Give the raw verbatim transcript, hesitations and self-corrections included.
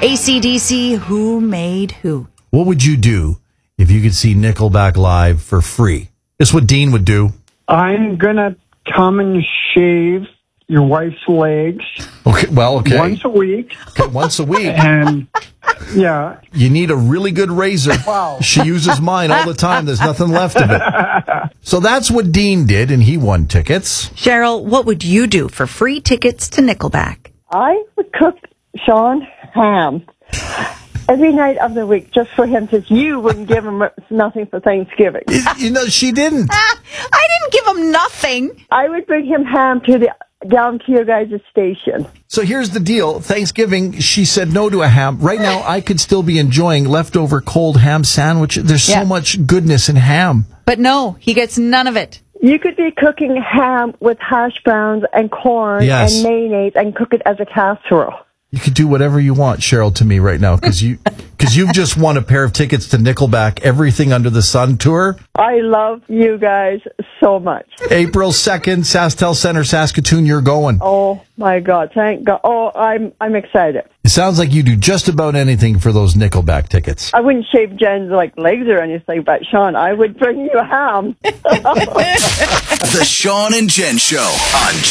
A C D C, Who Made Who? What would you do if you could see Nickelback live for free? This is what Dean would do. I'm going to come and shave your wife's legs. Okay, well, okay. Once a week. Okay, once a week. And, yeah. You need a really good razor. Wow. She uses mine all the time. There's nothing left of it. So that's what Dean did, and he won tickets. Cheryl, what would you do for free tickets to Nickelback? I would cook Sean ham every night of the week just for him, because you wouldn't give him nothing for Thanksgiving. You know, she didn't. I didn't give him nothing. I would bring him ham to the down to your guys' station. So here's the deal. Thanksgiving, she said no to a ham. Right now, I could still be enjoying leftover cold ham sandwich. There's Yeah. so much goodness in ham. But no, he gets none of it. You could be cooking ham with hash browns and corn Yes. and mayonnaise and cook it as a casserole. You could do whatever you want, Cheryl, to me right now, because you, because you've just won a pair of tickets to Nickelback Everything Under the Sun tour. I love you guys so much. April second, SaskTel Center, Saskatoon, you're going. Oh my God! Thank God! Oh, I'm I'm excited. It sounds like you do just about anything for those Nickelback tickets. I wouldn't shave Jen's like legs or anything, but Sean, I would bring you a ham. The Sean and Jen Show on